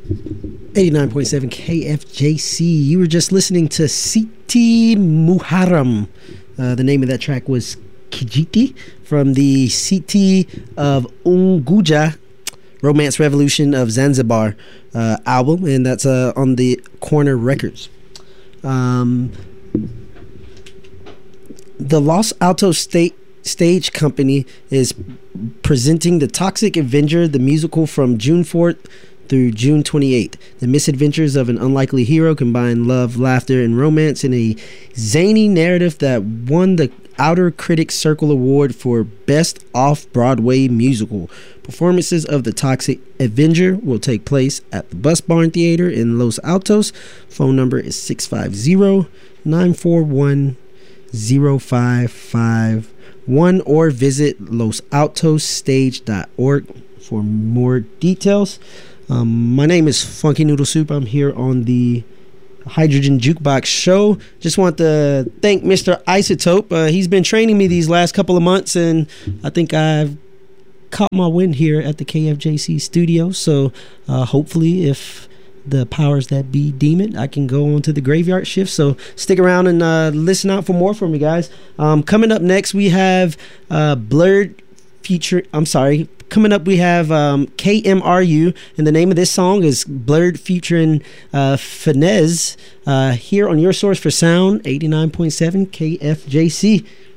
89.7 KFJC. You were just listening to Siti Muharram. The name of that track was Kijiti from the Siti of Unguja Romance Revolution of Zanzibar album, and that's on the Corner Records. The Los Altos Stage Company is presenting The Toxic Avenger, the musical, from June 4th through June 28th. The misadventures of an unlikely hero combine love, laughter, and romance in a zany narrative that won the Outer Critics Circle Award for Best Off-Broadway Musical. Performances of The Toxic Avenger will take place at the Bus Barn Theater in Los Altos. Phone number is 650-941-0551 or visit losaltosstage.org for more details. My name is Funky Noodle Soup. I'm here on the Hydrogen Jukebox Show. Just want to thank Mr. Isotope. He's been training me these last couple of months, and I think I've caught my wind here at the KFJC studio. So hopefully, if the powers that be deem it, I can go on to the graveyard shift. So stick around and listen out for more from you guys. Coming up next, we have Blurred feature. Coming up, we have KMRU, and the name of this song is Blurred featuring Finesse, here on your source for sound, 89.7 KFJC.